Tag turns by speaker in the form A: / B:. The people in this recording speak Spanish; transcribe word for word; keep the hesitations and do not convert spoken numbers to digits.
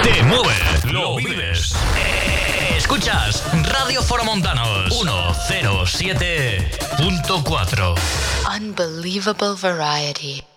A: Te mueve, lo vives. Escuchas Radio Foromontanos ciento siete punto cuatro.
B: Unbelievable variety.